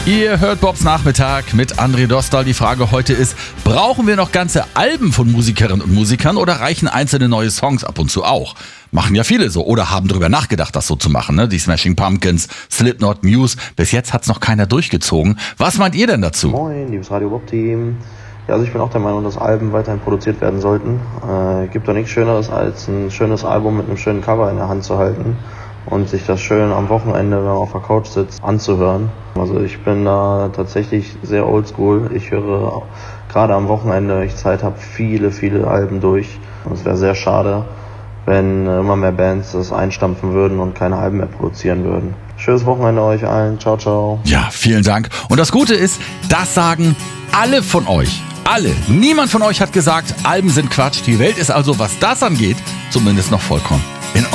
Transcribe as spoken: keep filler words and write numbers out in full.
Ihr hört Bobs Nachmittag mit André Dostal. Die Frage heute ist, brauchen wir noch ganze Alben von Musikerinnen und Musikern oder reichen einzelne neue Songs ab und zu auch? Machen ja viele so oder haben darüber nachgedacht, das so zu machen. Ne? Die Smashing Pumpkins, Slipknot, Muse. Bis jetzt hat's noch keiner durchgezogen. Was meint ihr denn dazu? Moin, liebes Radio Bob-Team. Ja, also ich bin auch der Meinung, dass Alben weiterhin produziert werden sollten. Äh, gibt doch nichts Schöneres, als ein schönes Album mit einem schönen Cover in der Hand zu halten und sich das schön am Wochenende, wenn man auf der Couch sitzt, anzuhören. Also ich bin da tatsächlich sehr oldschool. Ich höre gerade am Wochenende, wenn ich Zeit habe, viele, viele Alben durch. Und es wäre sehr schade, wenn immer mehr Bands das einstampfen würden und keine Alben mehr produzieren würden. Schönes Wochenende euch allen. Ciao, ciao. Ja, vielen Dank. Und das Gute ist, das sagen alle von euch. Alle. Niemand von euch hat gesagt, Alben sind Quatsch. Die Welt ist also, was das angeht, zumindest noch vollkommen